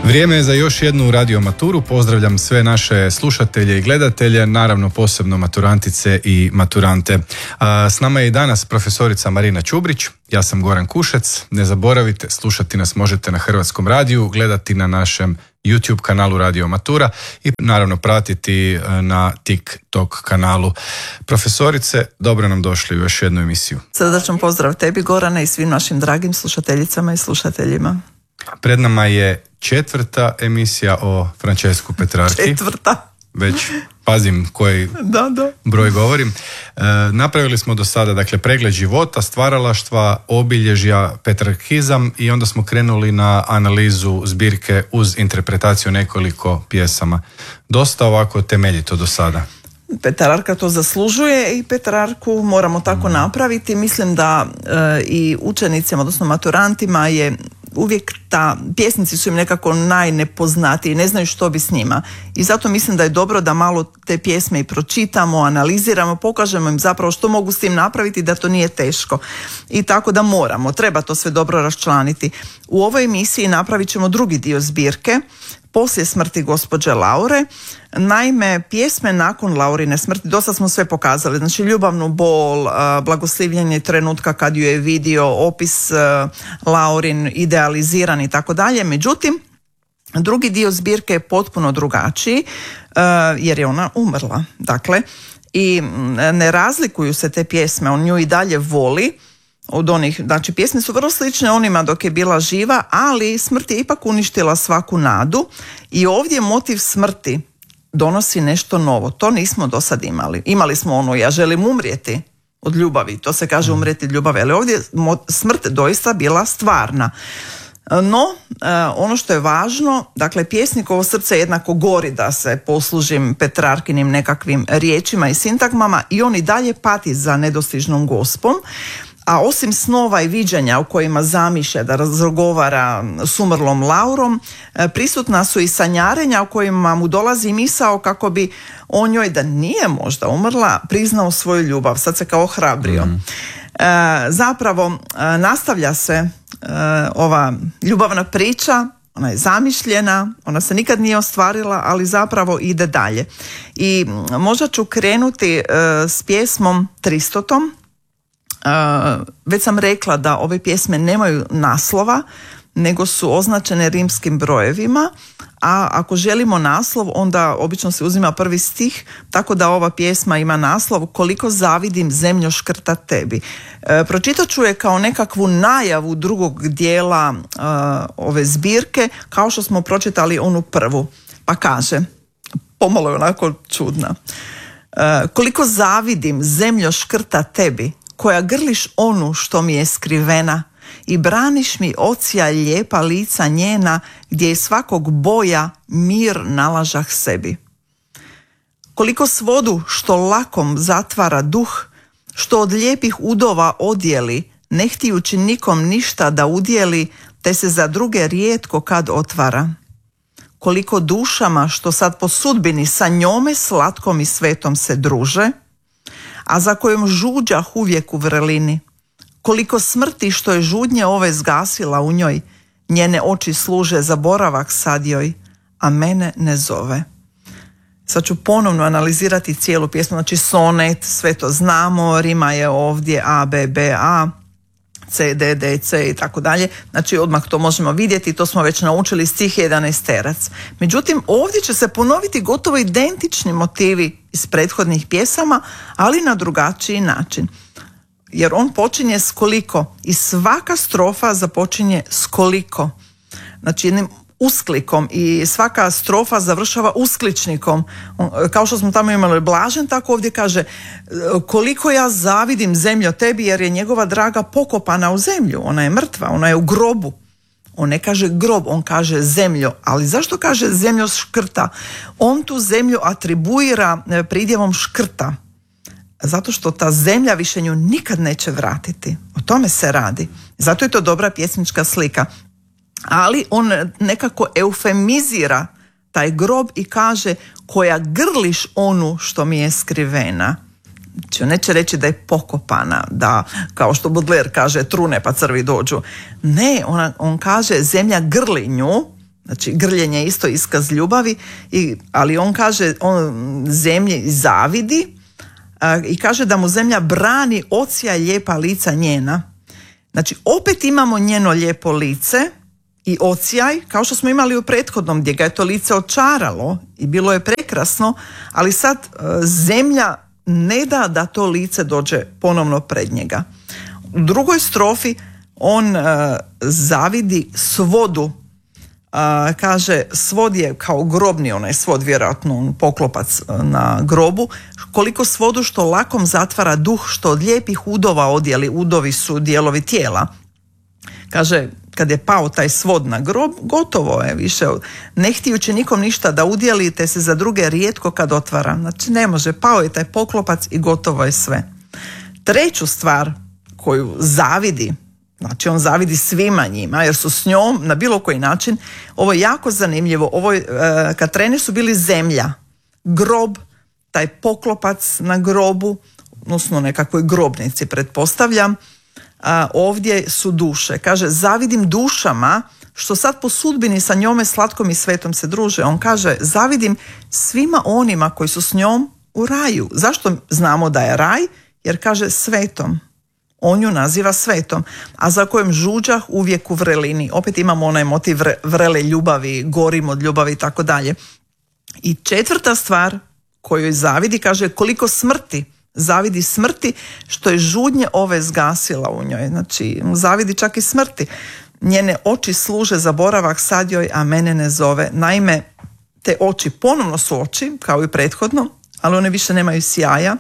Vrijeme je za još jednu radio maturu. Pozdravljam sve naše slušatelje i gledatelje, naravno posebno maturantice i maturante. S nama je i danas profesorica Marina Čubrić, ja sam Goran Kušec. Ne zaboravite, slušati nas možete na Hrvatskom radiju, gledati na našem YouTube kanalu Radio Matura i naravno pratiti na TikTok kanalu. Profesorice, dobro nam došli u još jednu emisiju. Srdačan pozdrav tebi, Gorane, i svim našim dragim slušateljicama i slušateljima. Pred nama je 4. emisija o Francesku Petrarki. 4. Već pazim koji broj govorim. Napravili smo do sada pregled života, stvaralaštva, obilježja, petrarkizam i onda smo krenuli na analizu zbirke uz interpretaciju nekoliko pjesama. Dosta ovako temeljito do sada. Petrarka to zaslužuje i Petrarku moramo tako napraviti. Mislim da i učenicima, odnosno maturantima je uvijek pjesnici su im nekako najnepoznatiji, ne znaju što bi s njima. I zato mislim da je dobro da malo te pjesme i pročitamo, analiziramo, pokažemo im zapravo što mogu s tim napraviti, da to nije teško. I tako da treba to sve dobro raščlaniti. U ovoj emisiji napravit ćemo drugi dio zbirke, poslije smrti gospođe Laure. Naime, pjesme nakon Laurine smrti, dosta smo sve pokazali, znači ljubavnu bol, blagoslivljenje trenutka kad ju je vidio, opis Laurin idealiziran i tako dalje. Međutim, drugi dio zbirke je potpuno drugačiji jer je ona umrla. Dakle, i ne razlikuju se te pjesme, on nju i dalje voli od onih, znači pjesme su vrlo slične onima dok je bila živa, ali smrt je ipak uništila svaku nadu i ovdje motiv smrti donosi nešto novo. To nismo do sad imali. Imali smo ono, ja želim umrijeti od ljubavi, to se kaže umrijeti od ljubavi, ali ovdje smrt doista bila stvarna. No, ono što je važno, dakle, pjesnikovo srce jednako gori, da se poslužim Petrarkinim nekakvim riječima i sintagmama, i on i dalje pati za nedostižnom gospom. A osim snova i viđenja u kojima zamišlja da razgovara s umrlom Laurom, prisutna su i sanjarenja u kojima mu dolazi misao kako bi on njoj, da nije možda umrla, priznao svoju ljubav. Sad se kao ohrabrio. Zapravo nastavlja se ova ljubavna priča, ona je zamišljena, ona se nikad nije ostvarila, ali zapravo ide dalje. I možda ću krenuti s pjesmom 300. Već sam rekla da ove pjesme nemaju naslova, nego su označene rimskim brojevima, a ako želimo naslov, onda obično se uzima prvi stih, tako da ova pjesma ima naslov Koliko zavidim zemljo škrta tebi. Pročitat ću je kao nekakvu najavu drugog dijela ove zbirke, kao što smo pročitali onu prvu. Pa kaže, pomalo je onako čudna. Koliko zavidim zemljo škrta tebi, koja grliš onu što mi je skrivena i braniš mi ocija lijepa lica njena, gdje iz svakog boja mir nalažah sebi. Koliko svodu što lakom zatvara duh, što od lijepih udova odjeli, ne htijući nikom ništa da udjeli, te se za druge rijetko kad otvara. Koliko dušama što sad po sudbini sa njome slatkom i svetom se druže, a za kojom žuđah uvijek u vrelini. Koliko smrti što je žudnje ove zgasila u njoj, njene oči služe za boravak sad joj, a mene ne zove. Sad ću ponovno analizirati cijelu pjesmu, znači sonet, sve to znamo, rima je ovdje A, B, B, A, C, D, D, C i tako dalje. Znači odmah to možemo vidjeti, to smo već naučili, stih 11. Međutim, ovdje će se ponoviti gotovo identični motivi iz prethodnih pjesama, ali na drugačiji način. Jer on počinje s koliko i svaka strofa započinje s koliko. Znači jednim usklikom i svaka strofa završava uskličnikom. Kao što smo tamo imali blažen, tako ovdje kaže koliko ja zavidim zemljo tebi, jer je njegova draga pokopana u zemlju. Ona je mrtva, ona je u grobu. On ne kaže grob, on kaže zemljo. Ali zašto kaže zemljo škrta? On tu zemlju atribuira pridjevom škrta. Zato što ta zemlja više nju nikad neće vratiti. O tome se radi. Zato je to dobra pjesnička slika. Ali on nekako eufemizira taj grob i kaže koja grliš onu što mi je skrivena. Znači on neće reći da je pokopana, da kao što Baudelaire kaže trune pa crvi dođu. Ne, on kaže zemlja grli nju, Znači grljenje je isto iskaz ljubavi, ali on kaže, on zemlji zavidi i kaže da mu zemlja brani odsjaj lijepa lica njena. Znači opet imamo njeno lijepo lice i odsjaj, kao što smo imali u prethodnom, gdje ga je to lice očaralo i bilo je prekrasno, ali sad zemlja ne da to lice dođe ponovno pred njega. U drugoj strofi on zavidi svodu. Kaže, svod je kao grobni, onaj svod, vjerojatno poklopac na grobu, koliko svodu što lakom zatvara duh, što od lijepih udova odjeli, udovi su dijelovi tijela. Kaže, kad je pao taj svod na grob, gotovo je više, ne htijući nikom ništa da udjeli, te se za druge rijetko kad otvara. Znači ne može, pao je taj poklopac i gotovo je sve. Treću stvar koju zavidi, znači on zavidi svima njima jer su s njom na bilo koji način, ovo je jako zanimljivo, Katrene su bili zemlja, grob, taj poklopac na grobu, odnosno nekakvoj grobnici pretpostavljam, ovdje su duše. Kaže, zavidim dušama što sad po sudbini sa njome slatkom i svetom se druže. On kaže, zavidim svima onima koji su s njom u raju. Zašto znamo da je raj? Jer kaže svetom. On ju naziva svetom, a za kojem žuđah uvijek u vrelini. Opet imamo onaj motiv vrele ljubavi, gorim od ljubavi i tako dalje. I četvrta stvar koju je zavidi, kaže, koliko smrti, zavidi smrti što je žudnje ove zgasila u njoj. Znači, zavidi čak i smrti. Njene oči služe za boravak sad joj, a mene ne zove. Naime, te oči ponovno su oči, kao i prethodno, ali one više nemaju sjaja,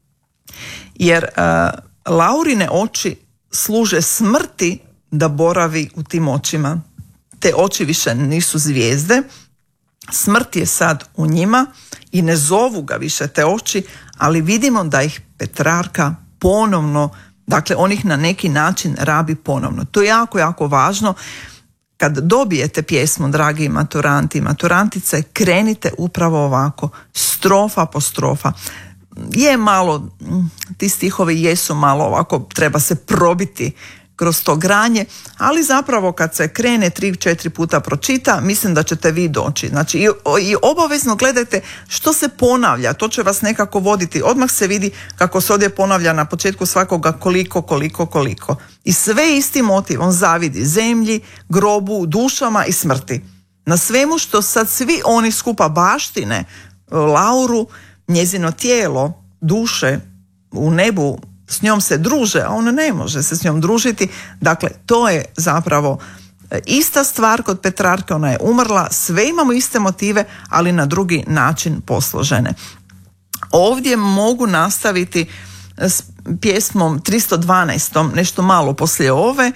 jer Laurine oči služe smrti da boravi u tim očima. Te oči više nisu zvijezde, smrt je sad u njima i ne zovu ga više te oči, ali vidimo da ih Petrarka ponovno, dakle on ih na neki način rabi ponovno. To je jako, jako važno. Kad dobijete pjesmu, dragi maturanti i maturantice, krenite upravo ovako, strofa po strofa. Je malo, ti stihovi jesu malo ovako, treba se probiti kroz to granje, ali zapravo kad se krene 3-4 puta pročita, mislim da ćete vi doći. Znači i obavezno gledajte što se ponavlja, to će vas nekako voditi. Odmah se vidi kako se ovdje ponavlja na početku svakoga koliko. I sve isti motiv, on zavidi zemlji, grobu, dušama i smrti. Na svemu što sad svi oni skupa baštine, Lauru, njezino tijelo, duše u nebu, s njom se druže, a ona ne može se s njom družiti. Dakle, to je zapravo ista stvar kod Petrarke, ona je umrla, sve imamo iste motive, ali na drugi način posložene. Ovdje mogu nastaviti s pjesmom 312, nešto malo poslije ove,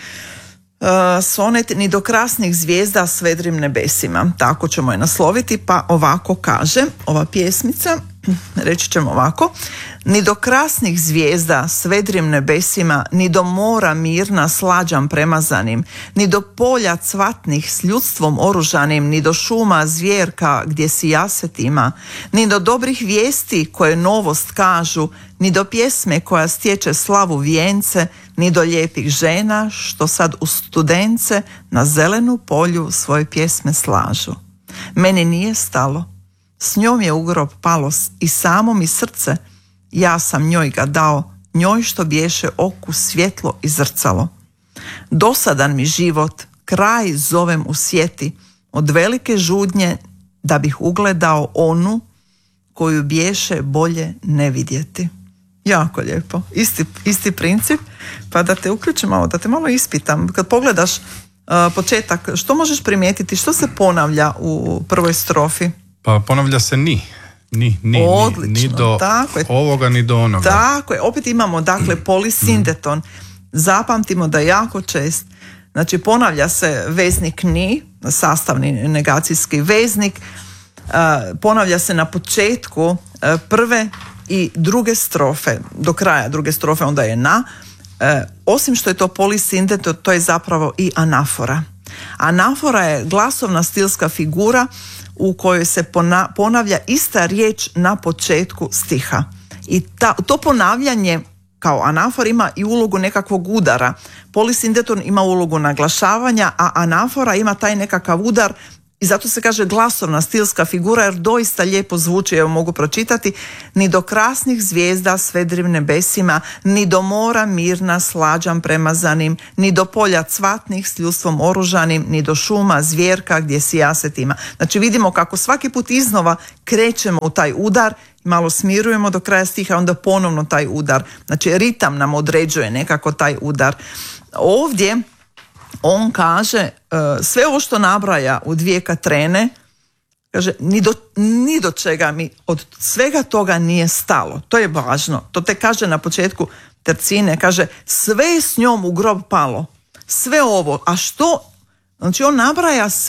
sonet Ni do krasnih zvijezda s vedrim nebesima. Tako ćemo je nasloviti, pa ovako kaže ova pjesmica, reći ćemo ovako: ni do krasnih zvijezda s vedrim nebesima, ni do mora mirna slađam premazanim, ni do polja cvatnih s ljudstvom oružanim, ni do šuma zvjerka gdje si jaset ima, ni do dobrih vijesti koje novost kažu, ni do pjesme koja stječe slavu vijence, ni do lijepih žena što sad u studence na zelenu polju svoje pjesme slažu. Meni nije stalo, s njom je u grob palo i samo mi srce, ja sam njoj ga dao, njoj što bješe oku svjetlo i zrcalo. Dosadan mi život, kraj zovem u sjeti, od velike žudnje da bih ugledao onu koju bješe bolje ne vidjeti. Jako lijepo, isti princip, pa da te uključim malo, da te malo ispitam. Kad pogledaš početak, što možeš primijetiti, što se ponavlja u prvoj strofi? Pa ponavlja se ni do ovoga, ni do onoga. Tako je, opet imamo dakle polisindeton. Zapamtimo da je jako čest. Znači ponavlja se veznik ni, sastavni negacijski veznik, ponavlja se na početku prve i druge strofe, do kraja druge strofe onda je na. Osim što je to polisindeton, to je zapravo i anafora. Anafora je glasovna stilska figura u kojoj se ponavlja ista riječ na početku stiha. I to ponavljanje kao anafor ima i ulogu nekakvog udara. Polisindeton ima ulogu naglašavanja, a anafora ima taj nekakav udar I zato se kaže glasovna stilska figura, jer doista lijepo zvuči, evo mogu pročitati: ni do krasnih zvijezda s vedrim nebesima, ni do mora mirna s lađam premazanim, ni do polja cvatnih s ljudstvom oružanim, ni do šuma zvjerka gdje sijasetima. Znači vidimo kako svaki put iznova krećemo u taj udar, malo smirujemo do kraja stiha, onda ponovno taj udar. Znači ritam nam određuje nekako taj udar. Ovdje on kaže sve ovo što nabraja u 2 Katrene, kaže ni do čega mi od svega toga nije stalo. To je važno. To te kaže na početku tercine, kaže sve je s njom u grob palo. Sve ovo. A što? Znači on nabraja